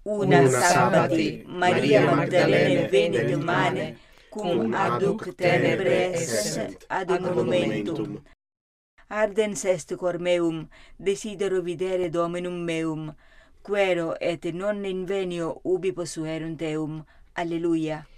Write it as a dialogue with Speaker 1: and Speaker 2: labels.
Speaker 1: Una sabbati Maria Magdalene venit humane, cum adduc tenebre esse ad monumentum. Ardens est cor meum, desidero videre Dominum meum, quero et non invenio ubi posuerunt eum. Alleluia.